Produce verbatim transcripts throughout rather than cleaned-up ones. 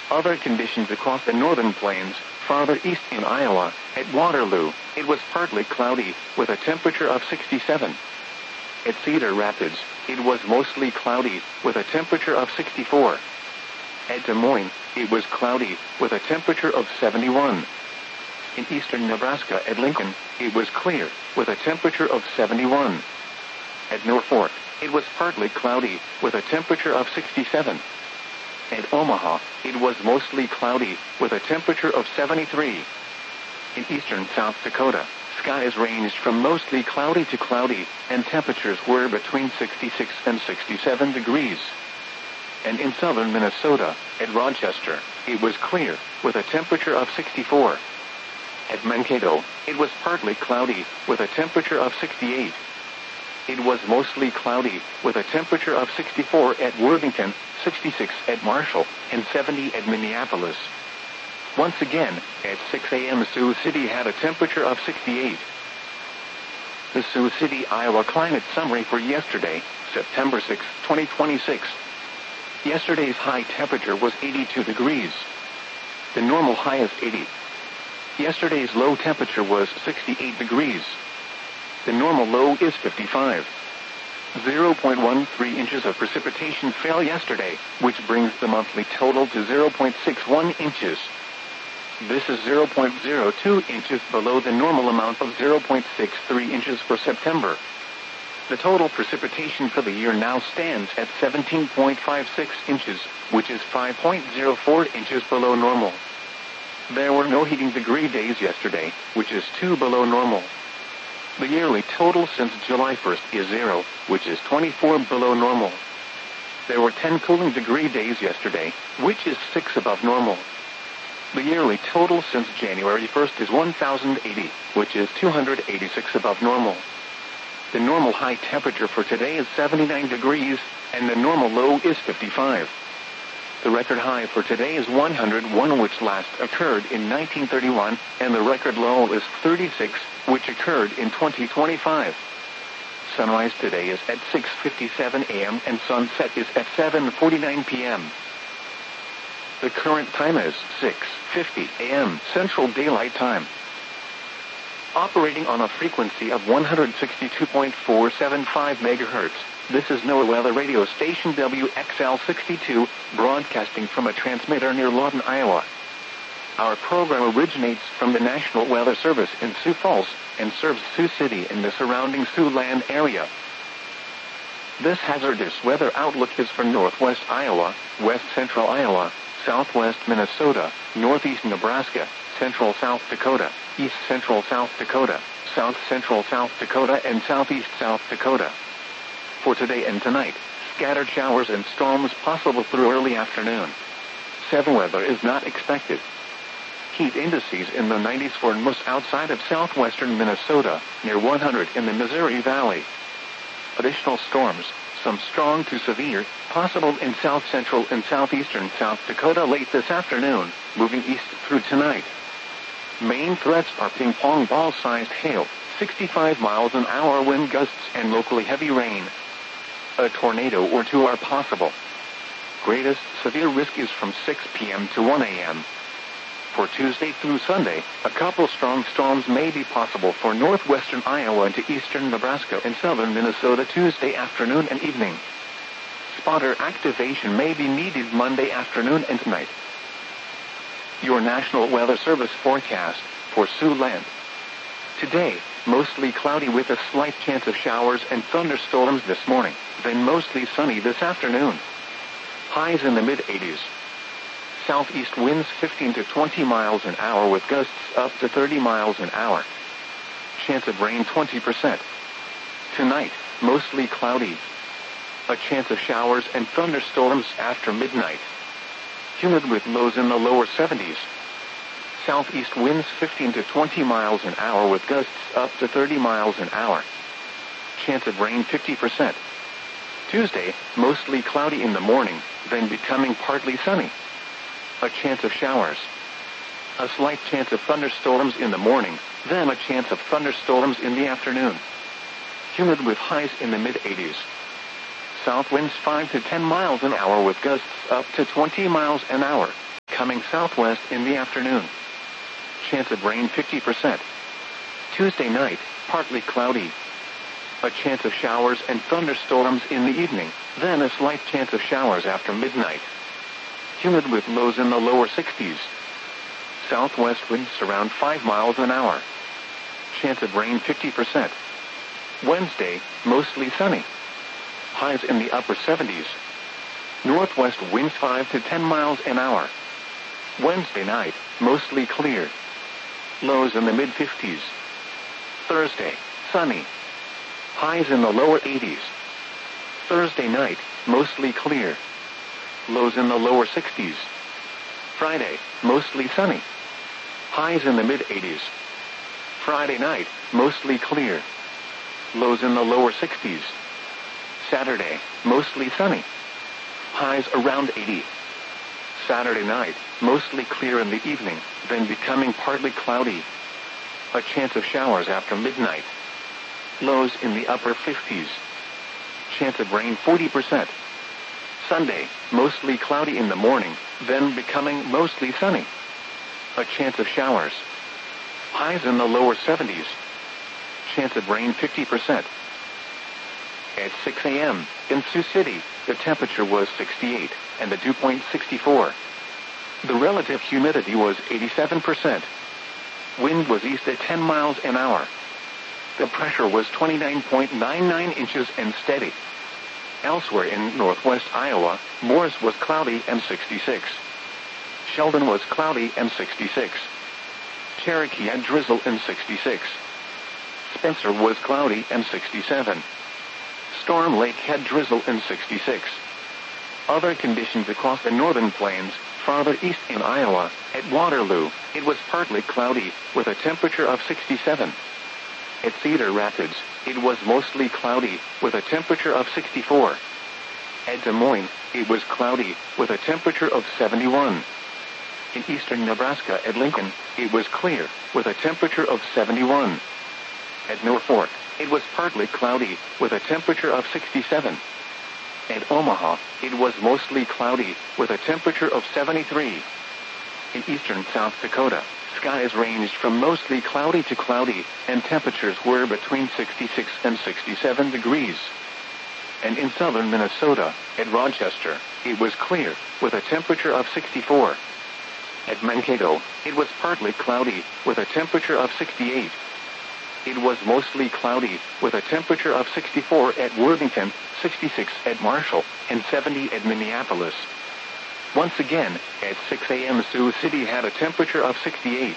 Other conditions across the northern plains, farther east in Iowa, at Waterloo, it was partly cloudy, with a temperature of sixty-seven. At Cedar Rapids, it was mostly cloudy, with a temperature of sixty-four. At Des Moines, it was cloudy, with a temperature of seventy-one. In eastern Nebraska at Lincoln, it was clear, with a temperature of seventy-one. At Norfolk, it was partly cloudy, with a temperature of sixty-seven. At Omaha, it was mostly cloudy, with a temperature of seventy-three. In eastern South Dakota, skies ranged from mostly cloudy to cloudy, and temperatures were between sixty-six and sixty-seven degrees. And in southern Minnesota, at Rochester, it was clear, with a temperature of sixty-four. At Mankato, it was partly cloudy, with a temperature of sixty-eight. It was mostly cloudy, with a temperature of sixty-four at Worthington, sixty-six at Marshall, and seventy at Minneapolis. Once again, at six a m Sioux City had a temperature of sixty-eight. The Sioux City, Iowa climate summary for yesterday, September sixth, twenty twenty-six. Yesterday's high temperature was eighty-two degrees. The normal high is eighty. Yesterday's low temperature was sixty-eight degrees. The normal low is fifty-five. zero point one three inches of precipitation fell yesterday, which brings the monthly total to zero point six one inches. This is zero point zero two inches below the normal amount of zero point six three inches for September. The total precipitation for the year now stands at seventeen point five six inches, which is five point zero four inches below normal. There were no heating degree days yesterday, which is two below normal. The yearly total since July first is zero, which is twenty-four below normal. There were ten cooling degree days yesterday, which is six above normal. The yearly total since January first is one thousand eighty, which is two hundred eighty-six above normal. The normal high temperature for today is seventy-nine degrees, and the normal low is fifty-five. The record high for today is one hundred one, which last occurred in nineteen thirty-one, and the record low is thirty-six, which occurred in twenty twenty-five. Sunrise today is at six fifty-seven a m and sunset is at seven forty-nine p m The current time is six fifty a m Central Daylight Time. Operating on a frequency of one hundred sixty-two point four seven five megahertz, this is NOAA Weather Radio Station W X L sixty-two, broadcasting from a transmitter near Lawton, Iowa. Our program originates from the National Weather Service in Sioux Falls, and serves Sioux City and the surrounding Siouxland area. This hazardous weather outlook is for northwest Iowa, west central Iowa, southwest Minnesota, northeast Nebraska, central South Dakota, east central South Dakota, south central South Dakota, and southeast South Dakota. For today and tonight, scattered showers and storms possible through early afternoon. Severe weather is not expected. Heat indices in the nineties for most outside of southwestern Minnesota, near one hundred in the Missouri Valley. Additional storms, some strong to severe, possible in south-central and southeastern South Dakota late this afternoon, moving east through tonight. Main threats are ping-pong ball-sized hail, sixty-five miles an hour wind gusts, and locally heavy rain. A tornado or two are possible. Greatest severe risk is from six p m to one a m For Tuesday through Sunday, a couple strong storms may be possible for northwestern Iowa into eastern Nebraska and southern Minnesota Tuesday afternoon and evening. Spotter activation may be needed Monday afternoon and night. Your National Weather Service forecast for Siouxland. Today, mostly cloudy with a slight chance of showers and thunderstorms this morning, then mostly sunny this afternoon. Highs in the mid eighties. Southeast winds fifteen to twenty miles an hour with gusts up to thirty miles an hour. Chance of rain twenty percent. Tonight, mostly cloudy. A chance of showers and thunderstorms after midnight. Humid with lows in the lower seventies. Southeast winds fifteen to twenty miles an hour with gusts up to thirty miles an hour. Chance of rain fifty percent. Tuesday, mostly cloudy in the morning, then becoming partly sunny. A chance of showers. A slight chance of thunderstorms in the morning, then a chance of thunderstorms in the afternoon. Humid with highs in the mid eighties. South winds five to ten miles an hour with gusts up to twenty miles an hour. becoming southwest in the afternoon. Chance of rain fifty percent. Tuesday night, partly cloudy. A chance of showers and thunderstorms in the evening, then a slight chance of showers after midnight. Humid with lows in the lower sixties. Southwest winds around five miles an hour. Chance of rain fifty percent. Wednesday, mostly sunny. Highs in the upper seventies. Northwest winds five to ten miles an hour. Wednesday night, mostly clear. Lows in the mid fifties. Thursday, sunny. Highs in the lower eighties. Thursday night, mostly clear. Lows in the lower sixties. Friday, mostly sunny. Highs in the mid eighties. Friday night, mostly clear. Lows in the lower sixties. Saturday, mostly sunny. Highs around eighty. Saturday night, mostly clear in the evening, then becoming partly cloudy. A chance of showers after midnight. Lows in the upper fifties. Chance of rain forty percent. Sunday, mostly cloudy in the morning, then becoming mostly sunny. A chance of showers. Highs in the lower seventies. Chance of rain fifty percent. At six a m, in Sioux City, the temperature was sixty-eight, and the dew point sixty-four. The relative humidity was eighty-seven percent. Wind was east at ten miles an hour. The pressure was twenty-nine point nine nine inches and steady. Elsewhere in northwest Iowa, Morris was cloudy and sixty-six. Sheldon was cloudy and sixty-six. Cherokee had drizzle and sixty-six. Spencer was cloudy and sixty-seven. Storm Lake had drizzle and sixty-six. Other conditions across the northern plains, farther east in Iowa, at Waterloo, it was partly cloudy, with a temperature of sixty-seven. At Cedar Rapids, it was mostly cloudy, with a temperature of sixty-four. At Des Moines, it was cloudy, with a temperature of seventy-one. In eastern Nebraska at Lincoln, it was clear, with a temperature of seventy-one. At Norfolk, it was partly cloudy, with a temperature of sixty-seven. At Omaha, it was mostly cloudy, with a temperature of seventy-three. In eastern South Dakota, skies ranged from mostly cloudy to cloudy, and temperatures were between sixty-six and sixty-seven degrees. And in southern Minnesota, at Rochester, it was clear, with a temperature of sixty-four. At Mankato, it was partly cloudy, with a temperature of sixty-eight. It was mostly cloudy, with a temperature of sixty-four at Worthington, sixty-six at Marshall, and seventy at Minneapolis. Once again, at six a m Sioux City had a temperature of sixty-eight.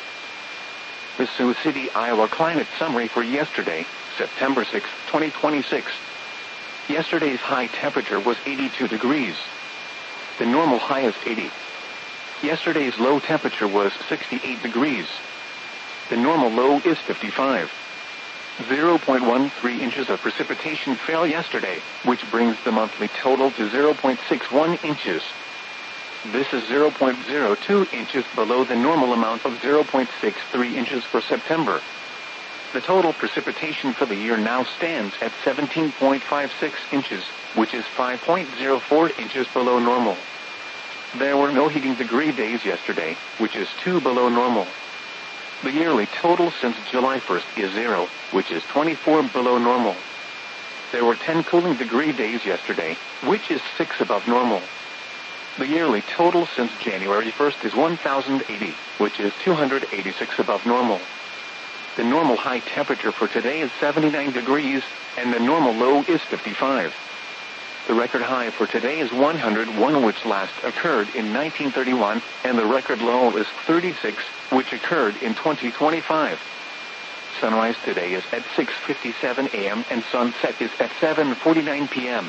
The Sioux City, Iowa climate summary for yesterday, September sixth, twenty twenty-six. Yesterday's high temperature was eighty-two degrees. The normal high is eighty. Yesterday's low temperature was sixty-eight degrees. The normal low is fifty-five. zero point one three inches of precipitation fell yesterday, which brings the monthly total to zero point six one inches. This is zero point zero two inches below the normal amount of zero point six three inches for September. The total precipitation for the year now stands at seventeen point five six inches, which is five point zero four inches below normal. There were no heating degree days yesterday, which is two below normal. The yearly total since July first is zero, which is twenty-four below normal. There were ten cooling degree days yesterday, which is six above normal. The yearly total since January first is one thousand eighty, which is two hundred eighty-six above normal. The normal high temperature for today is seventy-nine degrees, and the normal low is fifty-five. The record high for today is one hundred one, which last occurred in nineteen thirty-one, and the record low is thirty-six, which occurred in twenty twenty-five. Sunrise today is at six fifty-seven a m and sunset is at seven forty-nine p m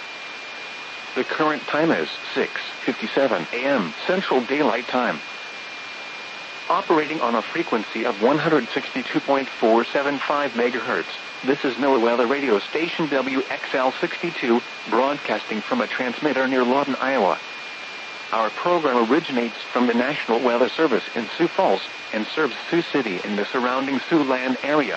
The current time is six fifty-seven a m Central Daylight Time. Operating on a frequency of one hundred sixty-two point four seven five megahertz, this is NOAA Weather Radio Station W X L sixty-two, broadcasting from a transmitter near Lawton, Iowa. Our program originates from the National Weather Service in Sioux Falls and serves Sioux City and the surrounding Siouxland area.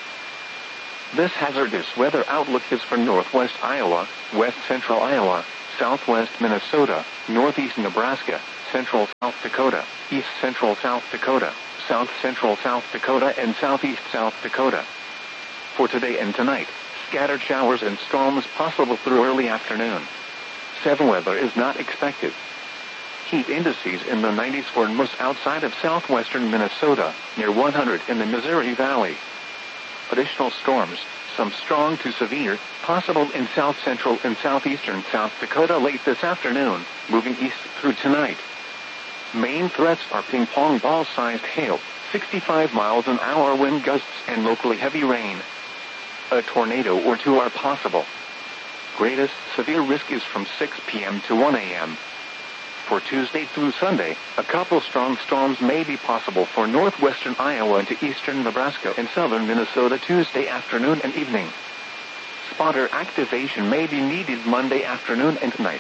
This hazardous weather outlook is for northwest Iowa, west central Iowa, southwest Minnesota, northeast Nebraska, central South Dakota, east central South Dakota, south central South Dakota, and southeast South Dakota. For today and tonight, scattered showers and storms possible through early afternoon. Severe weather is not expected. Heat indices in the nineties for most outside of southwestern Minnesota, near one hundred in the Missouri Valley. Additional storms, some strong to severe, possible in south-central and southeastern South Dakota late this afternoon, moving east through tonight. Main threats are ping-pong ball-sized hail, sixty-five miles an hour wind gusts, and locally heavy rain. A tornado or two are possible. Greatest severe risk is from six p m to one a m For Tuesday through Sunday, a couple strong storms may be possible for northwestern Iowa into eastern Nebraska and southern Minnesota Tuesday afternoon and evening. Spotter activation may be needed Monday afternoon and night.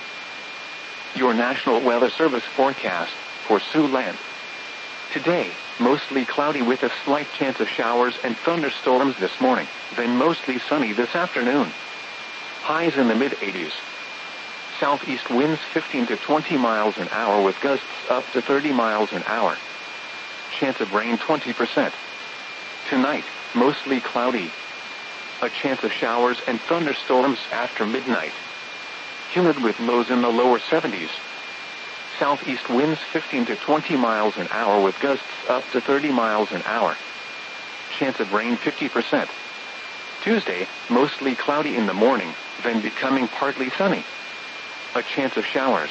Your National Weather Service forecast for Siouxland. Today, mostly cloudy with a slight chance of showers and thunderstorms this morning, then mostly sunny this afternoon. Highs in the mid eighties. Southeast winds fifteen to twenty miles an hour with gusts up to thirty miles an hour. Chance of rain twenty percent. Tonight, mostly cloudy. A chance of showers and thunderstorms after midnight. Humid with lows in the lower seventies. Southeast winds fifteen to twenty miles an hour with gusts up to thirty miles an hour. Chance of rain fifty percent. Tuesday, mostly cloudy in the morning, then becoming partly sunny. A chance of showers.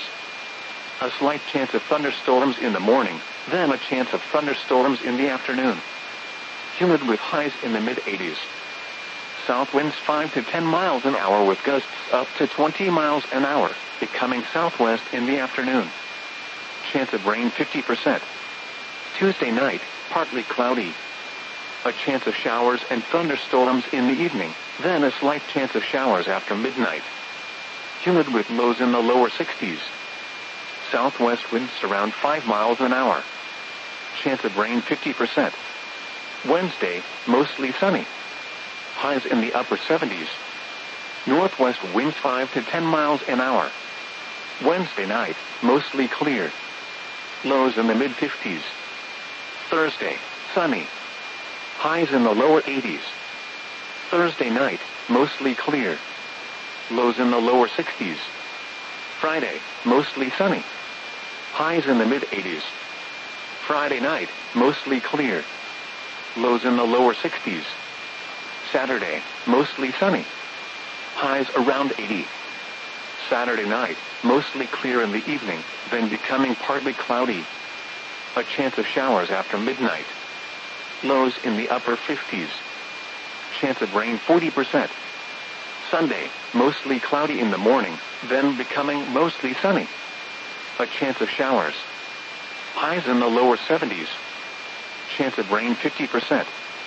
A slight chance of thunderstorms in the morning, then a chance of thunderstorms in the afternoon. Humid with highs in the mid eighties. South winds five to ten miles an hour with gusts up to twenty miles an hour, becoming southwest in the afternoon. Chance of rain fifty percent. Tuesday night, partly cloudy. A chance of showers and thunderstorms in the evening, then a slight chance of showers after midnight. Humid with lows in the lower sixties. Southwest winds around five miles an hour. Chance of rain fifty percent. Wednesday, mostly sunny. Highs in the upper seventies. Northwest winds five to ten miles an hour. Wednesday night, mostly clear. Lows in the mid fifties. Thursday, sunny. Highs in the lower eighties. Thursday night, mostly clear. Lows in the lower sixties. Friday, mostly sunny. Highs in the mid eighties. Friday night, mostly clear. Lows in the lower sixties. Saturday, mostly sunny. Highs around eighty. Saturday night, mostly clear in the evening, then becoming partly cloudy. A chance of showers after midnight. Lows in the upper fifties. Chance of rain forty percent. Sunday, mostly cloudy in the morning, then becoming mostly sunny. A chance of showers. Highs in the lower seventies. Chance of rain fifty percent.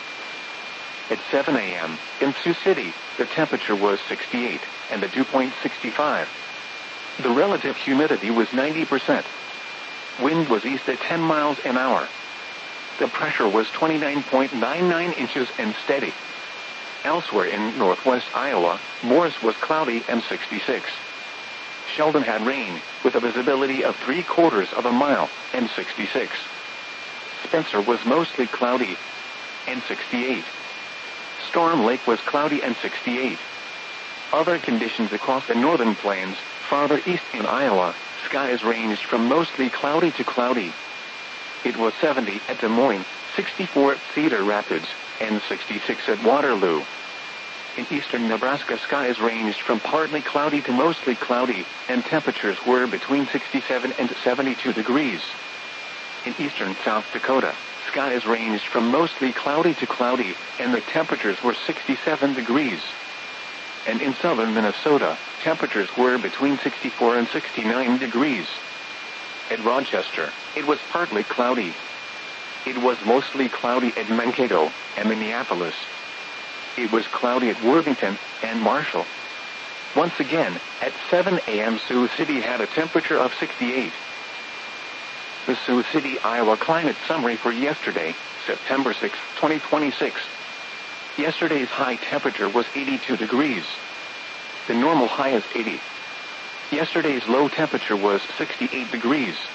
At seven a m in Sioux City, the temperature was sixty-eight, and the dew point sixty-five. The relative humidity was ninety percent. Wind was east at ten miles an hour. The pressure was twenty-nine point nine nine inches and steady. Elsewhere in northwest Iowa, Morris was cloudy and sixty-six. Sheldon had rain, with a visibility of three quarters of a mile, and sixty-six. Spencer was mostly cloudy, and sixty-eight. Storm Lake was cloudy and sixty-eight. Other conditions across the northern plains, farther east in Iowa, skies ranged from mostly cloudy to cloudy. It was seventy at Des Moines, sixty-four at Cedar Rapids, and sixty-six at Waterloo. In eastern Nebraska, skies ranged from partly cloudy to mostly cloudy, and temperatures were between sixty-seven and seventy-two degrees. In eastern South Dakota, skies ranged from mostly cloudy to cloudy, and the temperatures were sixty-seven degrees. And in southern Minnesota, temperatures were between sixty-four and sixty-nine degrees. At Rochester, it was partly cloudy. It was mostly cloudy at Mankato and Minneapolis. It was cloudy at Worthington and Marshall. Once again, at seven a m Sioux City had a temperature of sixty-eight. The Sioux City, Iowa climate summary for yesterday, September sixth, twenty twenty-six. Yesterday's high temperature was eighty-two degrees. The normal high is eighty. Yesterday's low temperature was sixty-eight degrees.